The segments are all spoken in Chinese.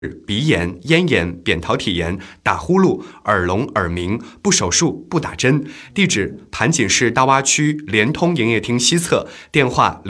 鼻炎、咽炎、扁桃体炎、打呼噜、耳聋、耳鸣，不手术不打针。地址：盘锦市大洼区联通营业厅西侧，电话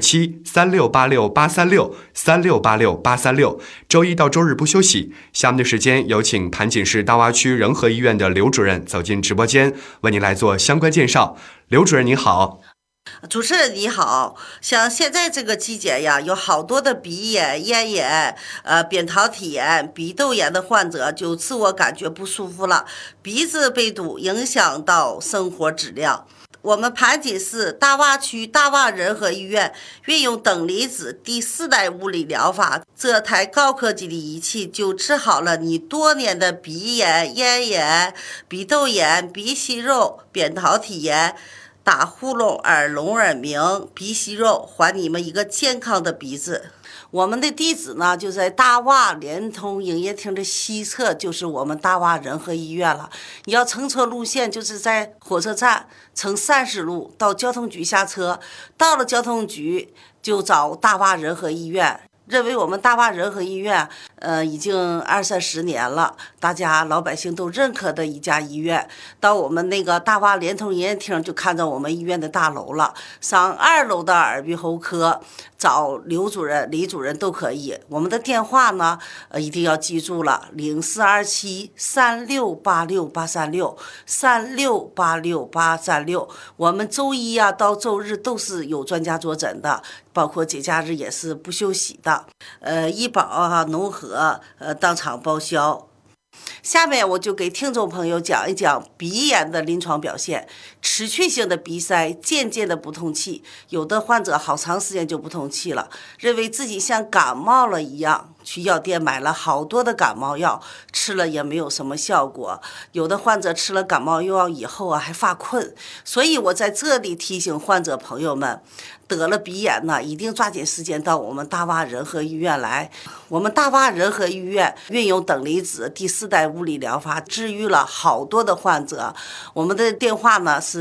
042736868363686836。周一到周日不休息。下面的时间有请盘锦市大洼区仁和医院的刘主任走进直播间，为您来做相关介绍。刘主任你好。 主持人你好，像现在这个季节呀，有好多的鼻炎、咽炎、扁桃体炎、鼻窦炎的患者就自我感觉不舒服了，鼻子被堵，影响到生活质量。我们盘锦市大洼区大洼仁和医院运用等离子第4代物理疗法，这台高科技的仪器就治好了你多年的鼻炎、咽炎、鼻窦炎、鼻息肉、扁桃体炎、打呼噜、耳聋、耳鸣、鼻息肉，还你们一个健康的鼻子。我们的地址呢，就在大洼联通营业厅的西侧，就是我们大洼仁和医院了。你要乘车路线，就是在火车站乘30路到交通局下车，到了交通局就找大洼仁和医院。认为我们大洼仁和医院，已经20-30年了，大家老百姓都认可的一家医院。到我们那个大洼联通营业厅就看到我们医院的大楼了，上2楼的耳鼻喉科找刘主任、李主任都可以。我们的电话呢，一定要记住了，042736868363686836。我们周一呀到周日都是有专家坐诊的，包括节假日也是不休息的。医保啊、农合当场报销。下面我就给听众朋友讲一讲鼻炎的临床表现。持续性的鼻塞，渐渐的不通气，有的患者好长时间就不通气了，认为自己像感冒了一样，去药店买了好多的感冒药，吃了也没有什么效果。有的患者吃了感冒药以后还发困。所以我在这里提醒患者朋友们，得了鼻炎呢，一定抓紧时间到我们大洼仁和医院来。我们大洼仁和医院运用等离子第4代物理疗法，治愈了好多的患者。我们的电话呢是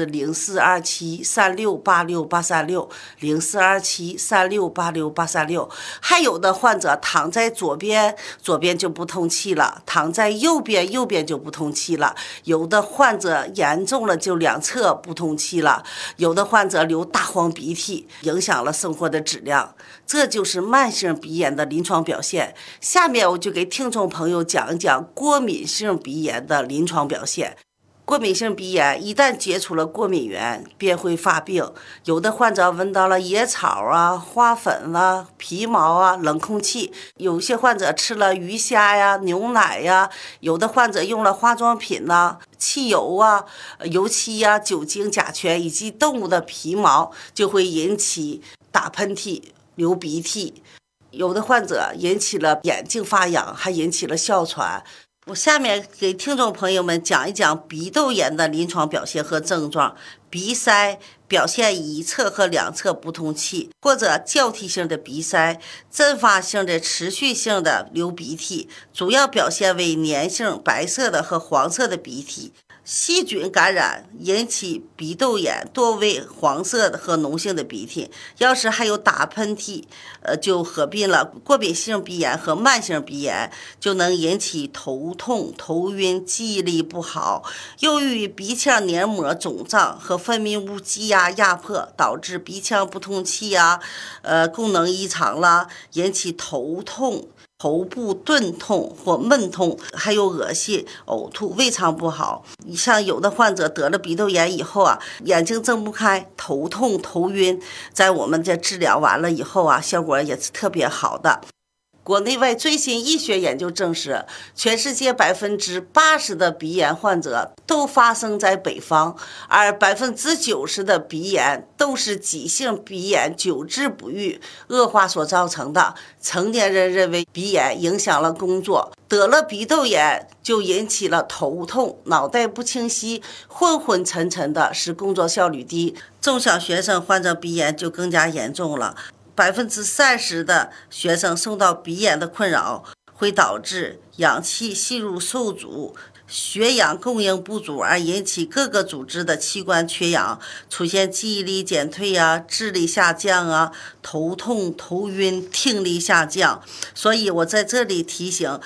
042736868360，042736868360。还有的患者躺在左边就不通气了，躺在右边就不通气了。有的患者严重了就2侧不通气了，有的患者流大黄鼻涕，影响了生活的质量。这就是慢性鼻炎的临床表现。下面我就给听众朋友讲一讲过敏性鼻炎的临床表现。过敏性鼻炎一旦接触了过敏源，便会发病。有的患者闻到了野草啊、花粉啊、皮毛啊、冷空气；有些患者吃了鱼虾呀、牛奶呀；有的患者用了化妆品呐、汽油啊、油漆呀、酒精、甲醛以及动物的皮毛，就会引起打喷嚏、流鼻涕。有的患者引起了眼睛发痒，还引起了哮喘。我下面给听众朋友们讲一讲鼻窦炎的临床表现和症状。鼻塞表现一侧和2侧不通气，或者交替性的鼻塞，阵发性的持续性的流鼻涕，主要表现为粘性白色的和黄色的鼻涕。细菌感染引起鼻窦炎，多为黄色的和脓性的鼻涕。要是还有打喷嚏，就合并了过敏性鼻炎和慢性鼻炎，就能引起头痛、头晕、记忆力不好。由于鼻腔黏膜肿胀和分泌物积压压迫，导致鼻腔不通气啊，功能异常啦，引起头痛、头部钝痛或闷痛，还有恶心、呕吐、胃肠不好。像有的患者得了鼻窦炎以后啊，眼睛睁不开，头痛、头晕，在我们这治疗完了以后啊，效果也是特别好的。国内外最新医学研究证实，全世界80%的鼻炎患者都发生在北方，而90%的鼻炎都是急性鼻炎久治不愈恶化所造成的。成年人认为鼻炎影响了工作，得了鼻窦炎就引起了头痛、脑袋不清晰、昏昏沉沉的，使工作效率低。中小学生患者鼻炎就更加严重了。30%的学生受到鼻炎的困扰，会导致氧气吸入受阻， 血氧供应不足而引起各个组织的器官缺氧，出现记忆力减退啊、智力下降啊、头痛、头晕、听力下降。所以我在这里提醒